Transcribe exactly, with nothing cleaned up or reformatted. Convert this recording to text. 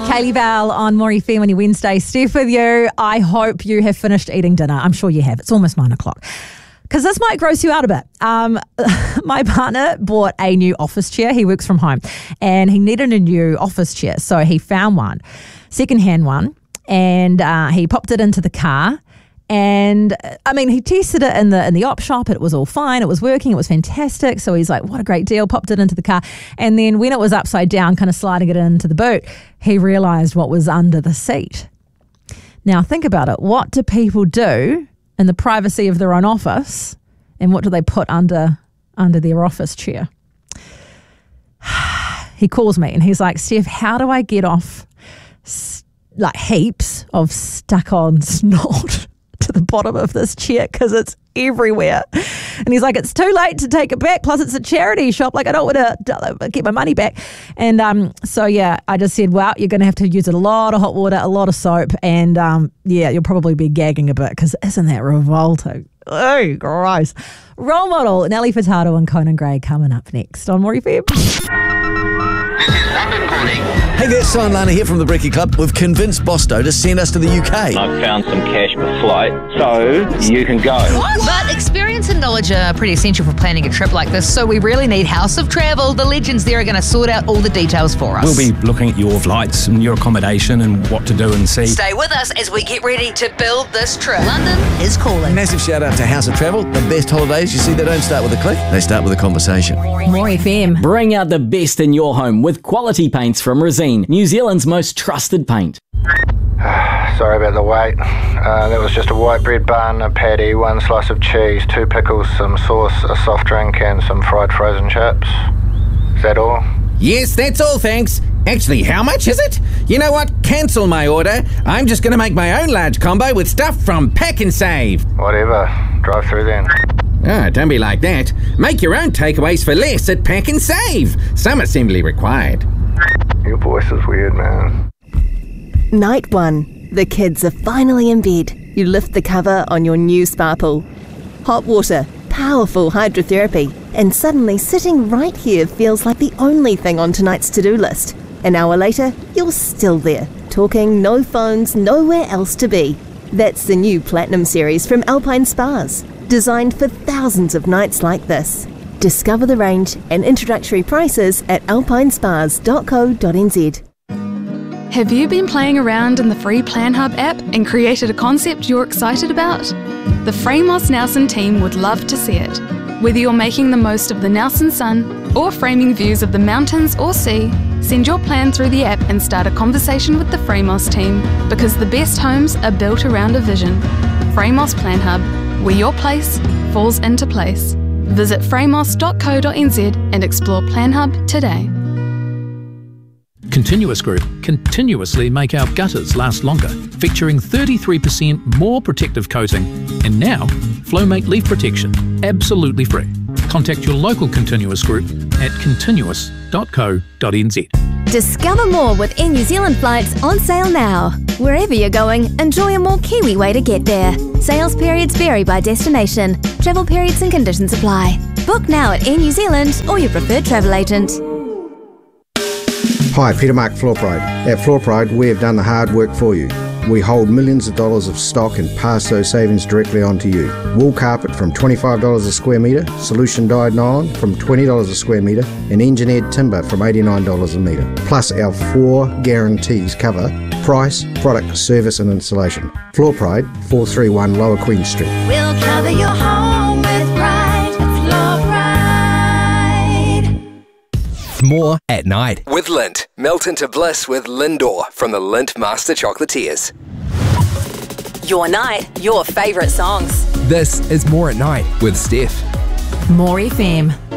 Kaylee Val on More F M on your Wednesday. Steph with you. I hope you have finished eating dinner. I'm sure you have. It's almost nine o'clock. Because this might gross you out a bit. Um, my partner bought a new office chair. He works from home and he needed a new office chair. So he found one, secondhand one, and uh, he popped it into the car. And I mean, he tested it in the in the op shop. It was all fine. It was working. It was fantastic. So he's like, what a great deal. Popped it into the car. And then when it was upside down, kind of sliding it into the boot, he realised what was under the seat. Now think about it. What do people do in the privacy of their own office? And what do they put under under their office chair? He calls me and he's like, Steph, how do I get off st- like heaps of stuck on snot to the bottom of this chair because it's everywhere? And he's like, it's too late to take it back, plus it's a charity shop, like I don't want to get my money back. And um so yeah, I just said, well, you're going to have to use a lot of hot water, a lot of soap, and um yeah, you'll probably be gagging a bit because isn't that revolting? Oh, gross. Role model Nelly Furtado and Conan Gray coming up next on More F M. Hey there, Simon Lana here from the Brekkie Club. We've convinced Bosto to send us to the U K. I've found some cash per flight, so you can go. What? But experience and knowledge are pretty essential for planning a trip like this, so we really need House of Travel. The legends there are going to sort out all the details for us. We'll be looking at your flights and your accommodation and what to do and see. Stay with us as we get ready to build this trip. London is calling. Massive shout out to House of Travel. The best holidays, you see, they don't start with a click, they start with a conversation. More F M. Bring out the best in your home with quality paints from Resene, New Zealand's most trusted paint. Sorry about the wait. Uh, that was just a white bread bun, a patty, one slice of cheese, two pickles, some sauce, a soft drink and some fried frozen chips. Is that all? Yes, that's all, thanks. Actually, how much is it? You know what? Cancel my order. I'm just going to make my own large combo with stuff from Pack and Save. Whatever. Drive through then. Ah, don't be like that. Make your own takeaways for less at Pack and Save. Some assembly required. Your voice is weird, man. Night one. The kids are finally in bed. You lift the cover on your new spa pool. Hot water, powerful hydrotherapy, and suddenly sitting right here feels like the only thing on tonight's to-do list. An hour later, you're still there, talking, no phones, nowhere else to be. That's the new Platinum series from Alpine Spas, designed for thousands of nights like this. Discover the range and introductory prices at alpine spas dot co dot n z. Have you been playing around in the free Plan Hub app and created a concept you're excited about? The Framos Nelson team would love to see it. Whether you're making the most of the Nelson sun or framing views of the mountains or sea, send your plan through the app and start a conversation with the Framos team, because the best homes are built around a vision. Framos Plan Hub, where your place falls into place. Visit framos dot co dot n z and explore Plan Hub today. Continuous Group continuously make our gutters last longer, featuring thirty-three percent more protective coating, and now Flowmate leaf protection, absolutely free. Contact your local Continuous Group at continuous dot co dot n z. Discover more with Air New Zealand flights on sale now. Wherever you're going, enjoy a more Kiwi way to get there. Sales periods vary by destination. Travel periods and conditions apply. Book now at Air New Zealand or your preferred travel agent. Hi, Peter Mark Floor Pride. At Floor Pride, we have done the hard work for you. We hold millions of dollars of stock and pass those savings directly on to you. Wool carpet from twenty-five dollars a square metre, solution dyed nylon from twenty dollars a square metre, and engineered timber from eighty-nine dollars a metre. Plus our four guarantees cover price, product, service and installation. Floor Pride, four thirty-one Lower Queen Street. We'll cover your home with pride. Floor Pride. More at night with Lindt. Melt into bliss with Lindor from the Lindt Master Chocolatiers. Your night, your favourite songs. This is More at Night with Steph. More F M.